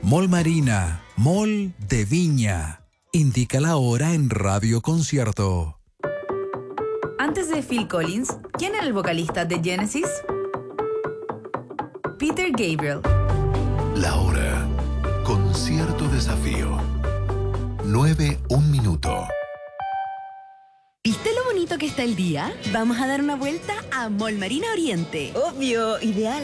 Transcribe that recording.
Mall Marina, Mall de Viña. Indica la hora en Radio Concierto. Antes de Phil Collins, ¿quién era el vocalista de Genesis? Peter Gabriel. La hora. Concierto Desafío. 9:01. ¿Viste lo bonito que está el día? Vamos a dar una vuelta a Mall Marina Oriente. Obvio, ideal.